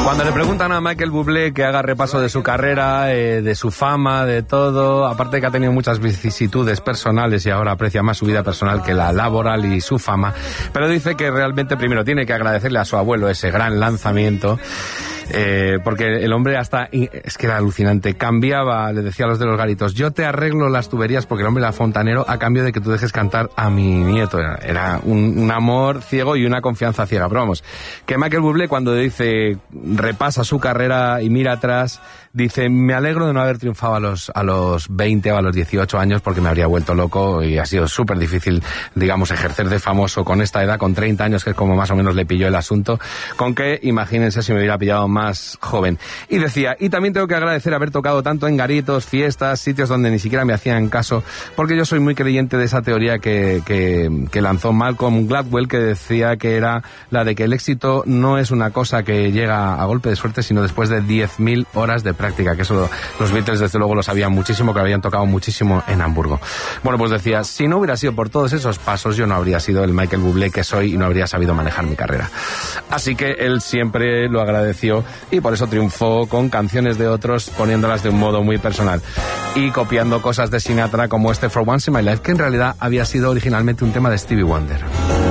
Cuando le preguntan a Michael Bublé que haga repaso de su carrera, de su fama, de todo, aparte de que ha tenido muchas vicisitudes personales y ahora aprecia más su vida personal que la laboral y su fama, pero dice que realmente primero tiene que agradecerle a su abuelo ese gran lanzamiento, porque el hombre es que era alucinante, cambiaba, le decía a los de los garitos, yo te arreglo las tuberías, porque el hombre era fontanero a cambio de que tú dejes cantar a mi nieto. Era un amor ciego y una confianza ciega, pero vamos, que Michael Bublé cuando dice, repasa su carrera y mira atrás, dice, me alegro de no haber triunfado a los 20 o a los 18 años porque me habría vuelto loco y ha sido súper difícil, digamos, ejercer de famoso con esta edad, con 30 años, que es como más o menos le pilló el asunto, con que, imagínense si me hubiera pillado más joven. Y decía, y también tengo que agradecer haber tocado tanto en garitos, fiestas, sitios donde ni siquiera me hacían caso, porque yo soy muy creyente de esa teoría que lanzó Malcolm Gladwell, que decía que era la de que el éxito no es una cosa que llega a golpe de suerte, sino después de 10.000 horas de práctica, que eso los Beatles desde luego lo sabían muchísimo, que habían tocado muchísimo en Hamburgo. Bueno, pues decía, si no hubiera sido por todos esos pasos, yo no habría sido el Michael Bublé que soy y no habría sabido manejar mi carrera. Así que él siempre lo agradeció y por eso triunfó con canciones de otros, poniéndolas de un modo muy personal y copiando cosas de Sinatra como este For Once in My Life, que en realidad había sido originalmente un tema de Stevie Wonder.